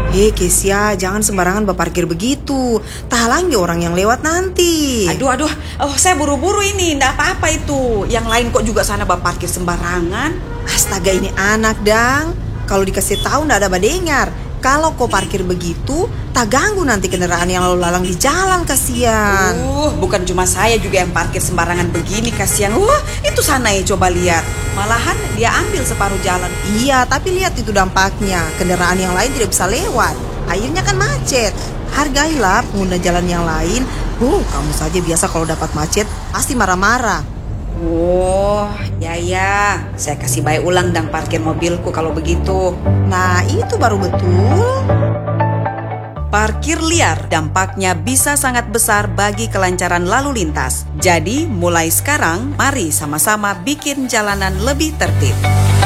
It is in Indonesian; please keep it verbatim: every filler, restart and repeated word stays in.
Hei Kesia, jangan sembarangan berparkir begitu. Tak halangi orang yang lewat nanti. Aduh, aduh, oh saya buru-buru ini, ndak apa-apa itu. Yang lain kok juga sana berparkir sembarangan. Astaga, ini anak dang. Kalau dikasih tahu ndak ada badengar. Kalau kau parkir begitu, tak ganggu nanti kendaraan yang lalu lalang di jalan, kasihan. Uh, bukan cuma saya juga yang parkir sembarangan begini, kasihan. Uh, itu sana ya, coba lihat. Malahan dia ambil separuh jalan. Iya, tapi lihat itu dampaknya. Kendaraan yang lain tidak bisa lewat. Akhirnya kan macet. Hargailah pengguna jalan yang lain. Uh, kamu saja biasa kalau dapat macet pasti marah-marah. Oh, ya ya. Saya kasih baik ulang dan parkir mobilku kalau begitu. Nah, itu baru betul. Parkir liar dampaknya bisa sangat besar bagi kelancaran lalu lintas. Jadi, mulai sekarang, mari sama-sama bikin jalanan lebih tertib.